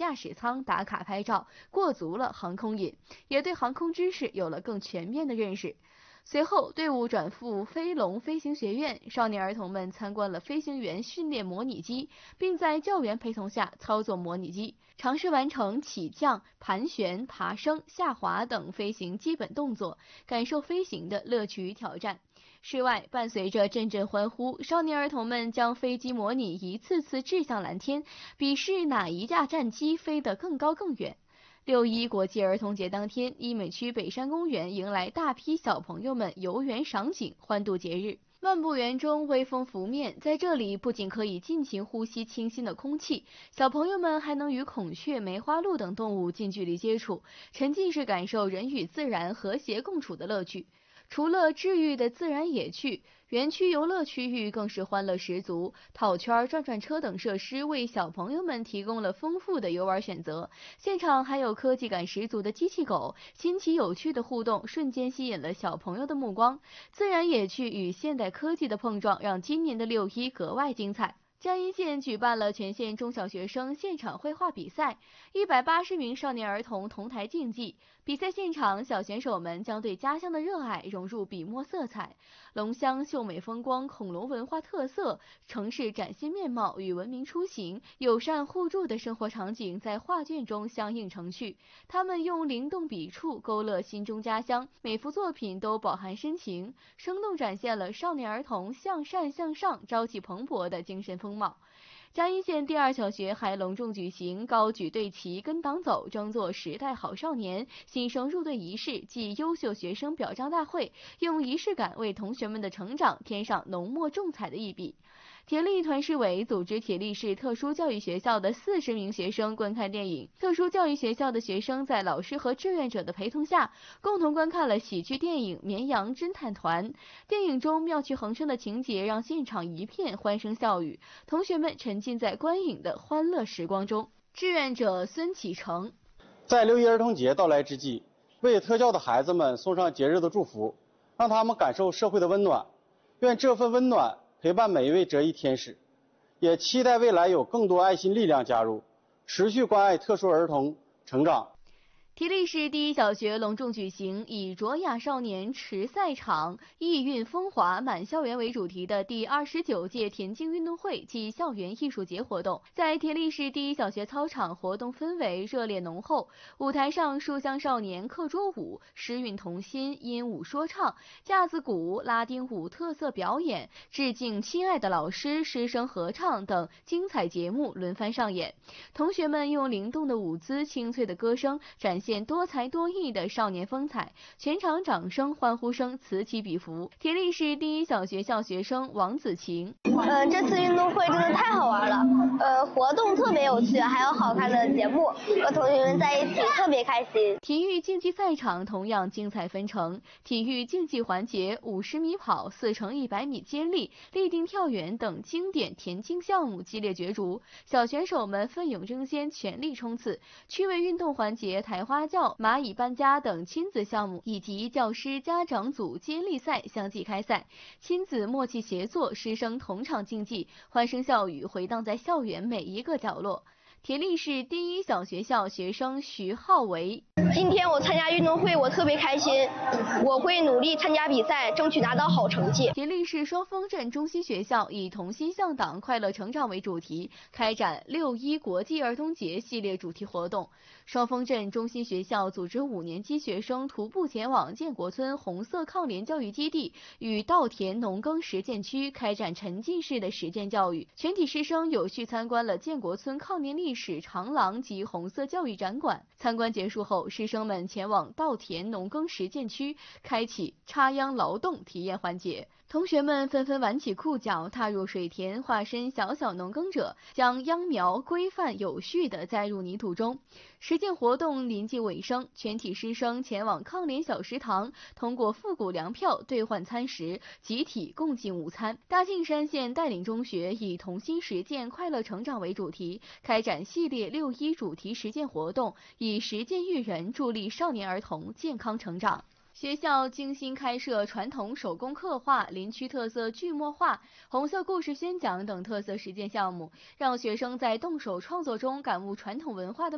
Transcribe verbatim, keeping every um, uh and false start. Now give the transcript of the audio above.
驾驶舱打卡拍照，过足了航空瘾，也对航空知识有了更全面的认识。随后，队伍转赴飞龙飞行学院，少年儿童们参观了飞行员训练模拟机，并在教员陪同下操作模拟机，尝试完成起降、盘旋、爬升、下滑等飞行基本动作，感受飞行的乐趣与挑战。室外伴随着阵阵欢呼，少年儿童们将飞机模拟一次次掷向蓝天，比试哪一架战机飞得更高更远。六一国际儿童节当天，医美区北山公园迎来大批小朋友们游园赏景，欢度节日。漫步园中微风拂面，在这里不仅可以尽情呼吸清新的空气，小朋友们还能与孔雀、梅花鹿等动物近距离接触，沉浸式感受人与自然和谐共处的乐趣。除了治愈的自然野趣，园区游乐区域更是欢乐十足，套圈、转转车等设施为小朋友们提供了丰富的游玩选择。现场还有科技感十足的机器狗，新奇有趣的互动瞬间吸引了小朋友的目光。自然野趣与现代科技的碰撞，让今年的六一格外精彩。江阴县举办了全县中小学生现场绘画比赛，一百八十名少年儿童同台竞技。比赛现场，小选手们将对家乡的热爱融入笔墨色彩，龙乡秀美风光、恐龙文化特色、城市崭新面貌与文明出行、友善互助的生活场景在画卷中相映成趣。他们用灵动笔触勾勒心中家乡，每幅作品都饱含深情，生动展现了少年儿童向善向上、朝气蓬勃的精神风貌。江阴县第二小学还隆重举行高举队旗跟党走，争做时代好少年新生入队仪式暨优秀学生表彰大会，用仪式感为同学们的成长添上浓墨重彩的一笔。铁力团市委组织铁力市特殊教育学校的四十名学生观看电影，特殊教育学校的学生在老师和志愿者的陪同下，共同观看了喜剧电影《绵羊侦探团》。电影中妙趣横生的情节让现场一片欢声笑语，同学们沉浸在观影的欢乐时光中。志愿者孙启成， 在六一儿童节到来之际，为特教的孩子们送上节日的祝福，让他们感受社会的温暖。愿这份温暖陪伴每一位折翼天使，也期待未来有更多爱心力量加入，持续关爱特殊儿童成长。 铁力市第一小学隆重举行以卓雅少年池赛场意蕴风华满校园为主题的第二十九届田径运动会暨校园艺术节活动，在铁力市第一小学操场，活动氛围热烈浓厚。舞台上，书香少年课桌舞、诗韵童心、音舞说唱、架子鼓、拉丁舞特色表演、致敬亲爱的老师、师生合唱等精彩节目轮番上演。同学们用灵动的舞姿、清脆的歌声展现多才多艺的少年风采，全场掌声欢呼声此起彼伏。铁力市第一小学校学生王子晴， 呃，这次运动会真的太好玩了，呃，活动特别有趣，还有好看的节目，和同学们在一起特别开心。 体育竞技赛场同样精彩纷呈，体育竞技环节五十米跑、四乘一百米接力、立定跳远等经典田径项目激烈角逐，小选手们奋勇争先，全力冲刺。趣味运动环节抬花轿、蚂蚁搬家等亲子项目以及教师家长组接力赛相继开赛，亲子默契协作，师生同场竞技，欢声笑语回荡在校园每一个角落。铁力市第一小学校学生徐浩维， 今天我参加运动会，我特别开心，我会努力参加比赛，争取拿到好成绩。 铁力市双峰镇中心学校以同心向党、快乐成长为主题，开展六一国际儿童节系列主题活动。双峰镇中心学校组织五年级学生徒步前往建国村红色抗联教育基地与稻田农耕实践区，开展沉浸式的实践教育。全体师生有序参观了建国村抗联历史长廊及红色教育展馆。参观结束后，师生们前往稻田农耕实践区，开启插秧劳动体验环节。同学们纷纷挽起裤脚，踏入水田，化身小小农耕者，将秧苗规范有序地栽入泥土中。实践活动临近尾声，全体师生前往抗联小食堂，通过复古粮票兑换餐食，集体共进午餐。大庆山县带领中学以同心实践快乐成长为主题，开展系列六一主题实践活动，以实践育人，助力少年儿童健康成长。学校精心开设传统手工刻画、林区特色锯墨画、红色故事宣讲等特色实践项目，让学生在动手创作中感悟传统文化的